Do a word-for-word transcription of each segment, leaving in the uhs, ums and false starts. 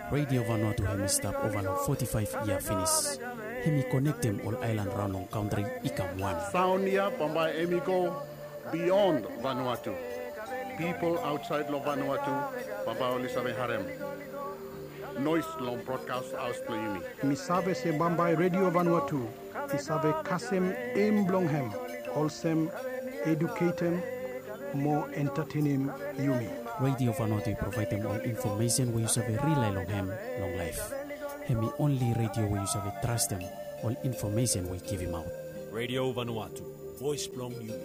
Radio Vanuatu hemi stop over forty-five year finish. Hemi connect them all island round on country ikam one. Sound here, Bombay Emi go beyond Vanuatu. People outside lo Vanuatu, Baba Olisabe Harem. Noise long broadcast aus Playumi. Misabe se Bombay Radio Vanuatu. Tisabe kasem em blonghem. Olsem educatem more entertaining yumi. Radio Vanuatu provide them all information where you have a rely long ham, long life. Hemi only radio where you have a trust them, all information we give him out. Radio Vanuatu, voice from you.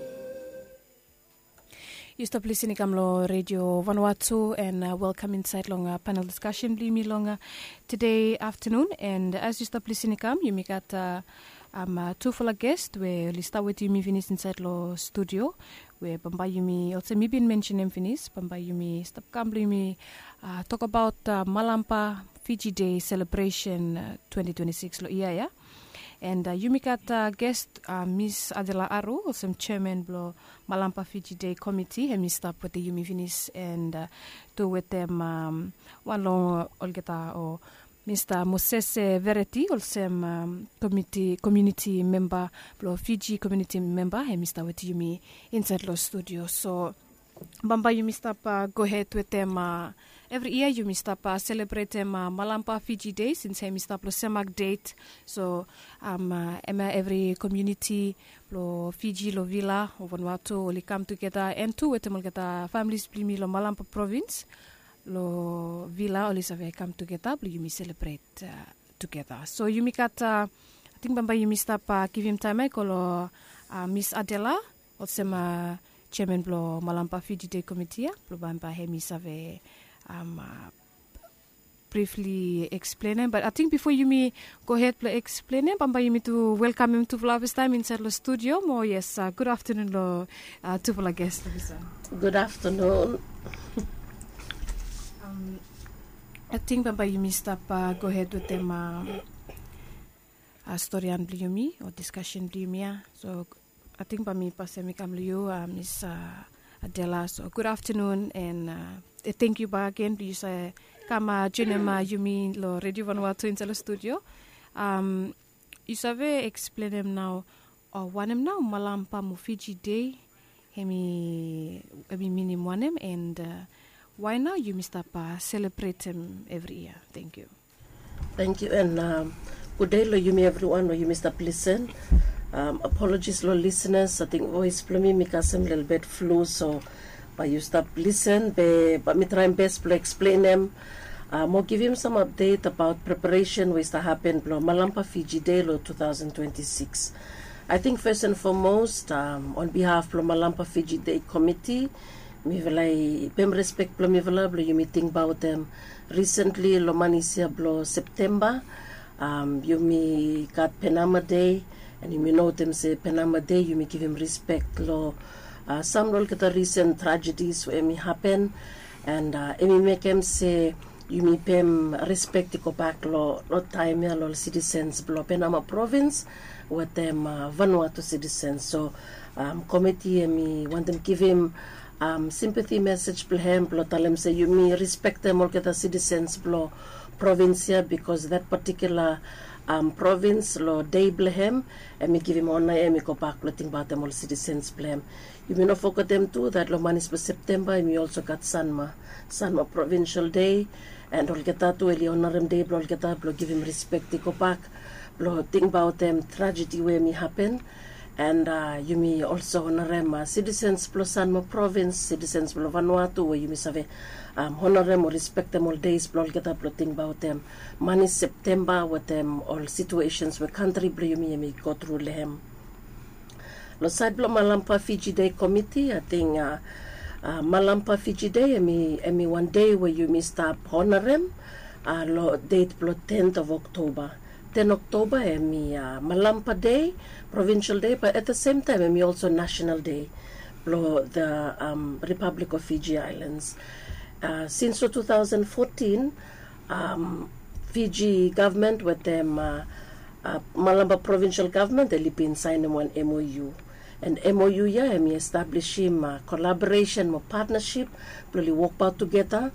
You stop listening to Radio Vanuatu and uh, welcome inside long uh, panel discussion blimi long uh, today afternoon. And as you stop listening come, you make at uh, um, uh, two full guest where we start with you me finish inside lo studio where Bamba Yumi also me been mention him finish Bamba Yumi stop come blimi uh, talk about uh, Malampa Fiji Day celebration uh, twenty twenty-six lo iya ya. And uh, you got uh, guest uh, Miss Adela Aru, also chairman blo Malampa Fiji Day Committee. And we stop with the Yumi Finis and uh, do with them um, one long Olgeta or Mister Mosese Verity, also um, committee community member blo Fiji community member. And Mister with Yumi inside the studio. So Bamba Yumi stop uh, go ahead with them. Uh, Every year you must stop uh, celebrate um, uh, Malampa Fiji Day since I must stop lo semak date. So um uh, every community lo Fiji lo villa o Vanuatu li come together and two with them get families blimi lo Malampa province lo villa oli save come together bli you must celebrate uh, together. So you mi kat uh, I think Bamba you must stop uh, give him time I call uh, Miss Adela also uh, chairman blo Malampa Fiji Day Committee blo Bamba hemi save Um, uh, briefly explain it, but I think before you me go ahead play explain it, Bamba you me to welcome him to Flowers Time inside the studio. More yes, uh, good afternoon, lo uh, to our guest. Good afternoon. um, I think Bamba you me stop uh, go ahead with them uh, uh, story and blumi or discussion blumia. So I think Bami pasemi kam liu uh, Miss uh, Adela. So good afternoon and. Uh, Thank you back again. Please, uh, kama junema Yumi lo Radio Vanuatu in the studio. Um, you savez explain them now. Or one them now Malampa mo Fiji Day. Hemi hemi minim one them and uh, why now you must uh, celebrate them every year. Thank you. Thank you and um, good day lo Yumi everyone. Lo you must listen. Um, apologies lo listeners. I think voice plumi mikasem little bit flu so. But you stop listen, but me try best to explain them. Um, I'll give him some update about preparation which to happen for Malampa Fiji Day lo twenty twenty-six. I think first and foremost, um, on behalf of Malampa Fiji Day Committee, me velai pem respect plo me vela blo you meeting about them recently lo manisia blo September. Um, you me got Penama Day, and you me know them say Penama Day. You me give him respect lo. Uh, some role get the recent tragedies where me happen and uh, emi make him say you me pem respect to go back lo lo time ya lo citizens blo Penama province with them uh, Vanuatu citizens. So um, committee emi want them give him um, sympathy message blo him blo tell him say you me respect them all get the citizens blo province here because that particular Um, province lo day blehem and me give him honor and me go back letting about them all citizens blame. You may not forget them too that lo manis for September and we also got Sanma Sanma Provincial Day and all get that to eli honor him day blo get that blo give him respect to go back blo think about them tragedy where me happen and uh, you may also honor them uh, citizens blo Sanma Province citizens blo Vanuatu where you may have Um, honor them or respect them all days, blo get up, blo think about them. Money September with them all situations where country blo you me go through lehem. Lo side blo Malampa Fiji Day Committee, I think uh, uh, Malampa Fiji Day, emi emi one day where you me stop honor them. Uh, lo date blo tenth of October. tenth October emi uh, Malampa Day, Provincial Day, but at the same time emi also National Day, blo the um, Republic of Fiji Islands. Uh, since two thousand fourteen, um, Fiji government with them uh, uh, Malampa provincial government they been signing one M O U, and M O U yeah me establishing uh, collaboration, more partnership, really work out together,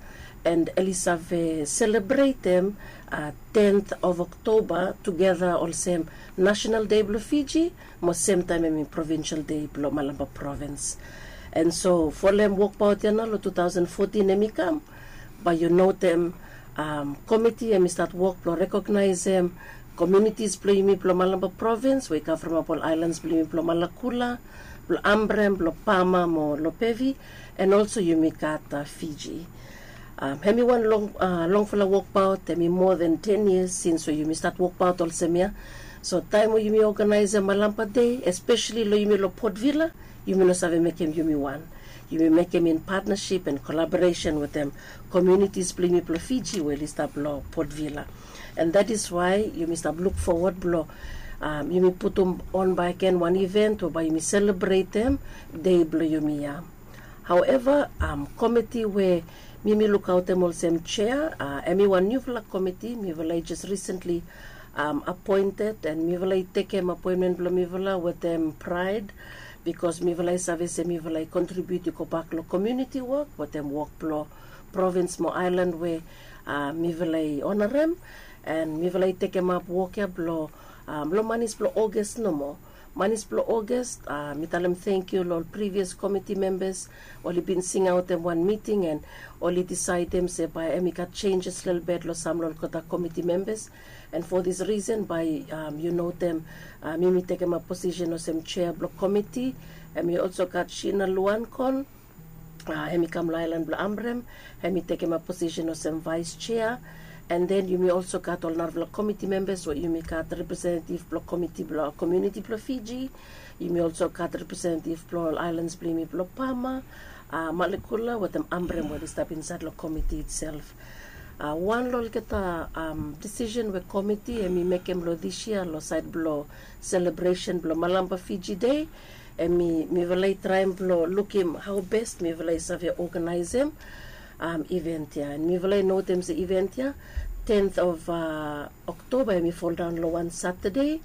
and Elisave celebrate them uh, tenth of October together also National Day Blo Fiji, mo same time in Provincial Day Blo Malamba Province. And so for them walk out yana lo twenty fourteen emikam, but you know them um, committee and start work blo recognize them communities blo yumi blo Malamba Province, we come from Apple Islands blo yumi blo Malakula, blo Ambrem, blo Pama, mo Lopevi, and also yumi kata Fiji. Um, hemi one long uh, long for la walk out, hemi more than ten years since we you start walk out also semia. So time we you organize a Malampa Day, especially lo you lo Port Villa, you may not have make him you one. You may make him in partnership and collaboration with them communities playing Plo Fiji where they start blo Port Villa. And that is why you must have look forward blo um, you may put them on by again one event or by you may celebrate them day blo you may uh. However, um committee where Mimi look out them also chair, uh, Emi one new committee, Mivala just recently um, appointed, and Mivala take him appointment blo Mivala with them pride, because Mivala service Mivala contribute to Kopaklo community work, with them work blo province mo island where uh, Mivala honor them, and Mivala take him up work ya blo um, lo manis blo August no more. Manis blo August, uh, me tell them thank you, all previous committee members. Only been sing out them one meeting and only decide them say by Emika changes little bit lo some lol kota committee members. And for this reason, by um, you know them, uh, me me take them a position of some chair block committee, and me also got Sheena Luancon, uh, Hemi Kamla Island blo Ambrem, and me take him a position of some vice chair. And then you may also got all Narvla committee members, or you may got representative block committee block community block Fiji. You may also got representative block islands blimi block Pama, uh, Malekula with them Ambrem where they step inside the committee itself. Uh, one lol get a um, decision with committee and me make him lo this year lo side blow celebration blow Malamba Fiji Day, and me me will try blow look him how best me will save organize him. Um, event yeah, and me will know them the event yeah, tenth of uh, October me fall down low one Saturday,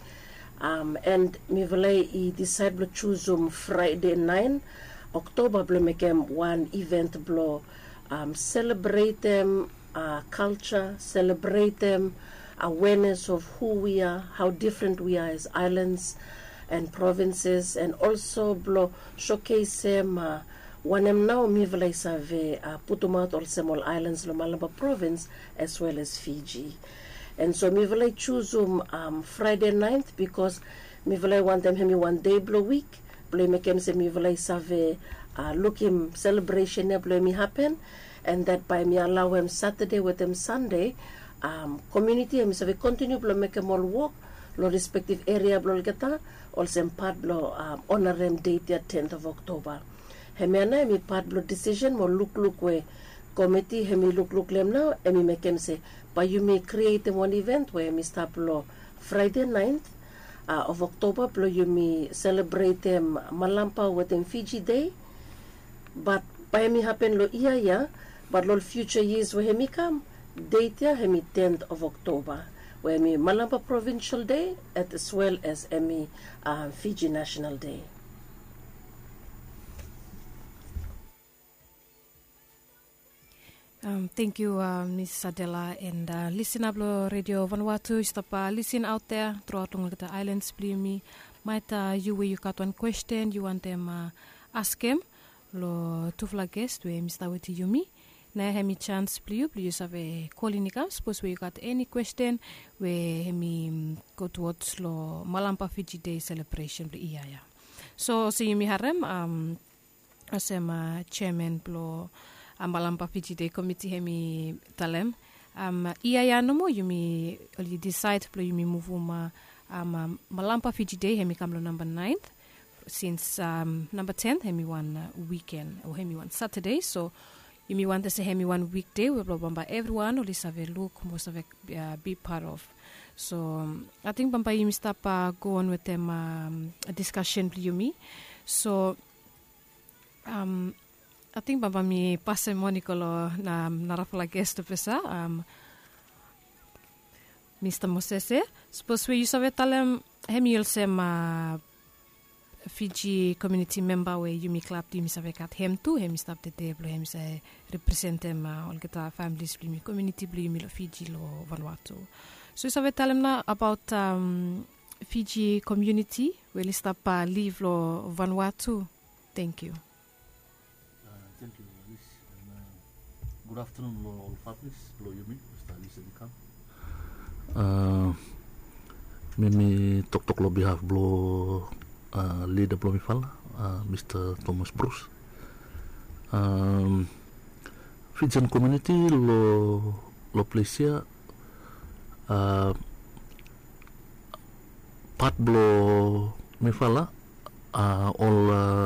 um, and me will I decide to choose um Friday nine October blow make them one event blow um, celebrate them uh, culture, celebrate them awareness of who we are, how different we are as islands and provinces, and also blow showcase them. Uh, One am now mi vlei save uh, putumat all small islands lo Malamba Province as well as Fiji. And so mi vlei choose um, um Friday ninth because mi vlei want them hemi one day blow week. Blow me kem se mi vlei save uh, look him celebration ne blow mi happen, and that by me allow him Saturday with them Sunday um community hemi save continue blow make him all walk lo respective area blow geta also part blow um, honor them date ya tenth of October. Hemiana mi part blow decision mo look look we committee hemi look look lem now emi make him say but you may create one event where mi start blow Friday ninth uh, of October blow you may celebrate them Malampa with them Fiji Day, but by mi happen lo iya ya but lo future years where hemi come date ya hemi tenth of October where mi Malampa Provincial Day as well as emi uh, Fiji National Day. Um, thank you, uh, Miss Adela, and uh, listen up, lo Radio Vanuatu. Stop uh, listen out there throughout the islands. Please me, might uh, you where you got one question you want them uh, ask him. Lo tufla guest we Mister Weti Yumi. Na hemi chance please please have a calling nika. Suppose where you got any question where hemi go towards lo Malampa Fiji Day celebration bli iya ya. So so Yumi harem um asem uh, chairman blo Malampa Fiji Day committee hemi talem um iya ya no mo yumi only decide plo yumi move uma um Malampa Fiji Day hemi kamlo number ninth since um number tenth hemi one uh, weekend or hemi one Saturday, so yumi want to say hemi one weekday we blow bamba everyone only have a look most of it uh, be part of. So um, I think bamba yumi stop uh, go on with them um, a discussion plo yumi. So um I think baba mi pase Monica lo na narafala guest pesa um Mister Mosese suppose we use ave talem hemi yulsem uh, Fiji community member we Yumi Club di misave kat hem tu hem stap tete blo hem se representem uh, ol kita families bli community bli mi lo Fiji lo Vanuatu. So save talemna about um, Fiji community we stap uh, live lo Vanuatu. Thank you. Uh, thank you, Alice. And, uh, good afternoon, lo all families, lo Yumi, Mister Alice and Kam. Uh, Mimi tok tok lo behalf blo uh, leader blo mi fala, uh, Mister Thomas Bruce. Um, Fijian community lo lo plesia uh, part blo mi fala uh, all uh,